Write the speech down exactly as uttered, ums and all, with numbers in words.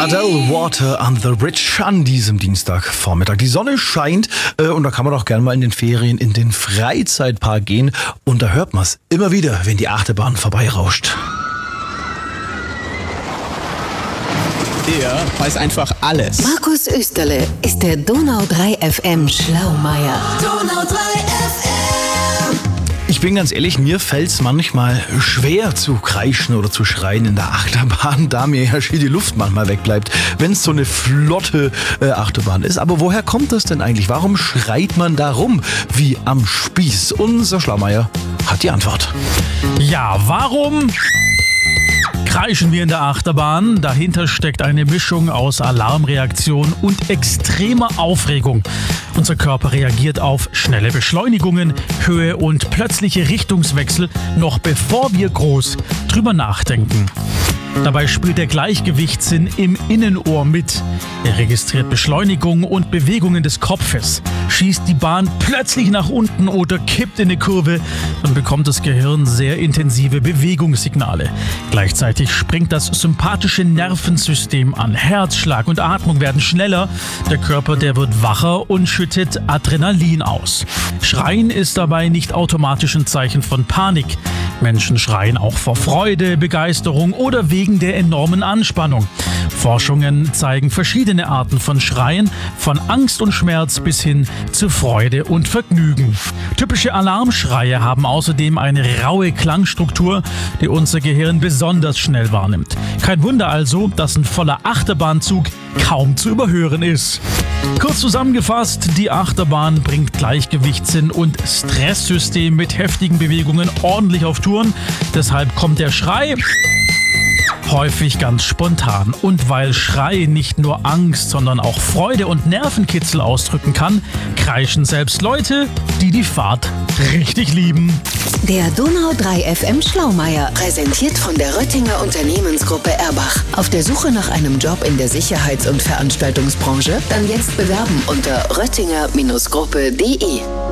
Adele, Water on the Bridge an diesem Dienstagvormittag. Die Sonne scheint äh, und da kann man auch gerne mal in den Ferien in den Freizeitpark gehen. Und da hört man es immer wieder, wenn die Achterbahn vorbeirauscht. Er weiß einfach alles. Markus Österle ist der Donau drei F M Schlaumeier. Donau drei F M. Ich bin ganz ehrlich, mir fällt es manchmal schwer zu kreischen oder zu schreien in der Achterbahn, da mir ja schon die Luft manchmal wegbleibt, wenn es so eine flotte äh, Achterbahn ist. Aber woher kommt das denn eigentlich? Warum schreit man da rum wie am Spieß? Unser Schlaumeier hat die Antwort. Ja, warum kreischen wir in der Achterbahn? Dahinter steckt eine Mischung aus Alarmreaktion und extremer Aufregung. Unser Körper reagiert auf schnelle Beschleunigungen, Höhe und plötzliche Richtungswechsel, noch bevor wir groß drüber nachdenken. Dabei spielt der Gleichgewichtssinn im Innenohr mit. Er registriert Beschleunigungen und Bewegungen des Kopfes. Schießt die Bahn plötzlich nach unten oder kippt in eine Kurve, dann bekommt das Gehirn sehr intensive Bewegungssignale. Gleichzeitig springt das sympathische Nervensystem an. Herzschlag und Atmung werden schneller. Der Körper, der wird wacher und schüttet Adrenalin aus. Schreien ist dabei nicht automatisch ein Zeichen von Panik. Menschen schreien auch vor Freude, Begeisterung oder wegen der enormen Anspannung. Forschungen zeigen verschiedene Arten von Schreien, von Angst und Schmerz bis hin zu Freude und Vergnügen. Typische Alarmschreie haben außerdem eine raue Klangstruktur, die unser Gehirn besonders schnell wahrnimmt. Kein Wunder also, dass ein voller Achterbahnzug kaum zu überhören ist. Kurz zusammengefasst, die Achterbahn bringt Gleichgewichtssinn und Stresssystem mit heftigen Bewegungen ordentlich auf Touren. Deshalb kommt der Schrei häufig ganz spontan. Und weil Schrei nicht nur Angst, sondern auch Freude und Nervenkitzel ausdrücken kann, kreischen selbst Leute, die die Fahrt richtig lieben. Der Donau drei F M Schlaumeier, präsentiert von der Röttinger Unternehmensgruppe Erbach. Auf der Suche nach einem Job in der Sicherheits- und Veranstaltungsbranche? Dann jetzt bewerben unter röttinger Gruppe punkt de.